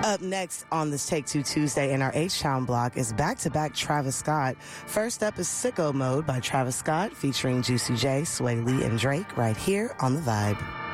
Up next on this Take Two Tuesday in our H-Town block is back-to-back Travis Scott. First up is Sicko Mode by Travis Scott featuring Juicy J, Sway Lee, and Drake right here on The Vibe.